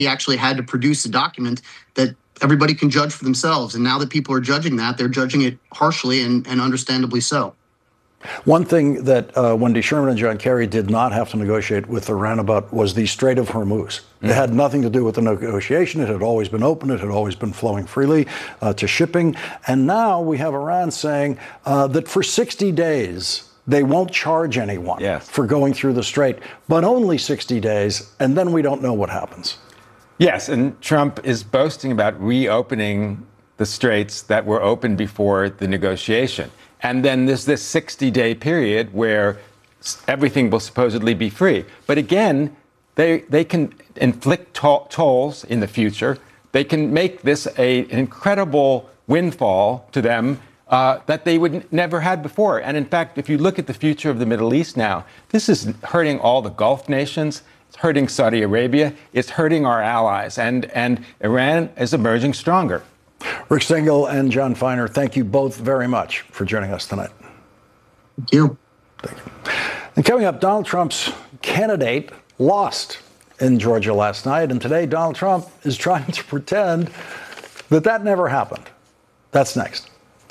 He actually had to produce a document that everybody can judge for themselves. And now that people are judging that, they're judging it harshly and understandably so. One thing that Wendy Sherman and John Kerry did not have to negotiate with Iran about was the Strait of Hormuz. It had nothing to do with the negotiation. It had always been open. It had always been flowing freely to shipping. And now we have Iran saying that for 60 days, they won't charge anyone for going through the strait, but only 60 days, and then we don't know what happens. Yes, and Trump is boasting about reopening the straits that were open before the negotiation. And then there's this 60-day period where everything will supposedly be free. But again, they can inflict tolls in the future. They can make this an incredible windfall to them that they would never had before. And in fact, if you look at the future of the Middle East now, this is hurting all the Gulf nations. It's hurting Saudi Arabia. It's hurting our allies. And Iran is emerging stronger. Rick Stengel and John Feiner, thank you both very much for joining us tonight. Thank you. Thank you. And coming up, Donald Trump's candidate lost in Georgia last night. And today, Donald Trump is trying to pretend that that never happened. That's next.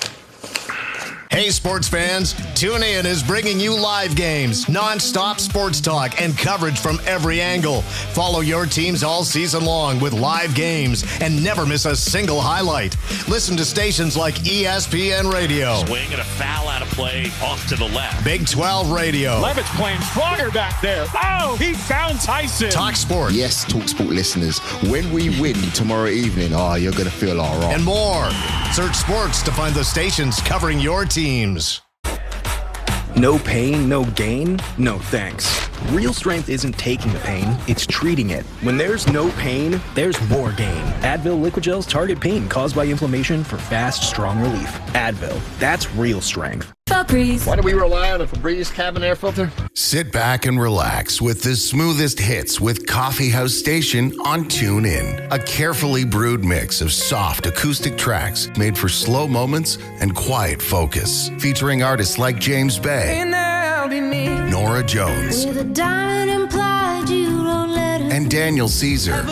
Hey, sports fans, TuneIn is bringing you live games, non-stop sports talk, and coverage from every angle. Follow your teams all season long with live games and never miss a single highlight. Listen to stations like ESPN Radio. Swing and a foul out of play off to the left. Big 12 Radio. Levitt's playing stronger back there. Oh, he found Tyson. Talk Sport. Yes, Talk Sport listeners, when we win tomorrow evening, you're going to feel all right. And more. Search sports to find the stations covering your teams. No pain, no gain, no thanks. Real strength isn't taking the pain, it's treating it. When there's no pain, there's more gain. Advil Liquid Gels target pain caused by inflammation for fast, strong relief. Advil, that's real strength. Febreze. Why do we rely on a Febreze cabin air filter? Sit back and relax with the smoothest hits with Coffee House Station on TuneIn. A carefully brewed mix of soft acoustic tracks made for slow moments and quiet focus. Featuring artists like James Bay, Nora Jones, and Daniel Caesar.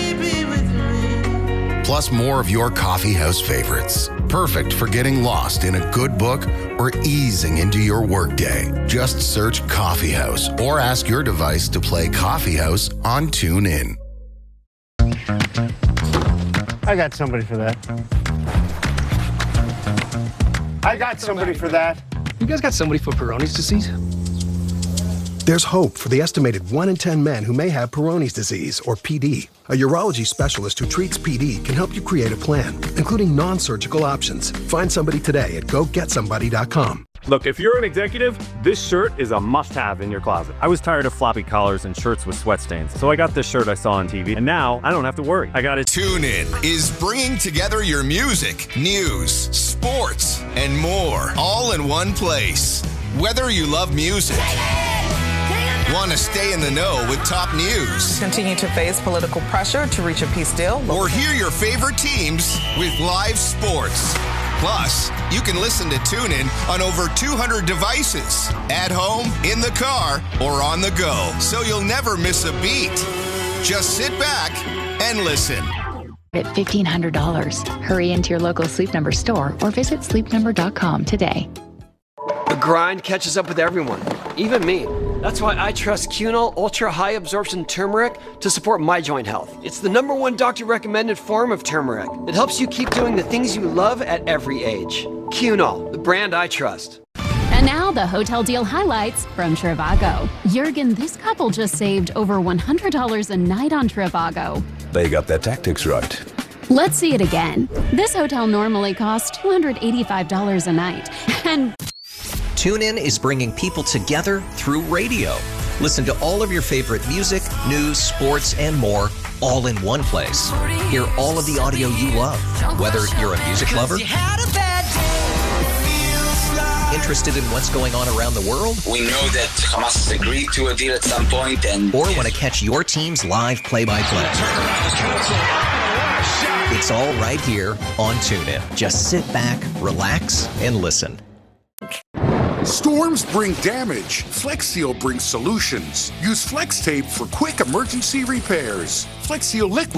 Plus more of your coffee house favorites. Perfect for getting lost in a good book or easing into your workday. Just search Coffee House or ask your device to play Coffee House on TuneIn. I got somebody for that. I got somebody for that. You guys got somebody for Peyronie's disease? There's hope for the estimated 1 in 10 men who may have Peyronie's disease, or PD. A urology specialist who treats PD can help you create a plan, including non-surgical options. Find somebody today at GoGetSomebody.com. Look, if you're an executive, this shirt is a must-have in your closet. I was tired of floppy collars and shirts with sweat stains, so I got this shirt I saw on TV, and now I don't have to worry. I got it. TuneIn is bringing together your music, news, sports, and more, all in one place. Whether you love music, want to stay in the know with top news, continue to face political pressure to reach a peace deal, or hear your favorite teams with live sports. Plus, you can listen to TuneIn on over 200 devices, at home, in the car, or on the go, so you'll never miss a beat. Just sit back and listen. At $1,500. Hurry into your local Sleep Number store or visit sleepnumber.com today. The grind catches up with everyone, even me. That's why I trust Cunol Ultra High Absorption Turmeric to support my joint health. It's the #1 doctor-recommended form of turmeric that helps you keep doing the things you love at every age. Cunol, the brand I trust. And now the hotel deal highlights from Trivago. Jurgen, this couple just saved over $100 a night on Trivago. They got their tactics right. Let's see it again. This hotel normally costs $285 a night. And TuneIn is bringing people together through radio. Listen to all of your favorite music, news, sports, and more, all in one place. Hear all of the audio you love, whether you're a music lover, interested in what's going on around the world. We know that Hamas has agreed to a deal at some point, or want to catch your team's live play-by-play. It's all right here on TuneIn. Just sit back, relax, and listen. Storms bring damage. Flex Seal brings solutions. Use Flex Tape for quick emergency repairs. Flex Seal Liquid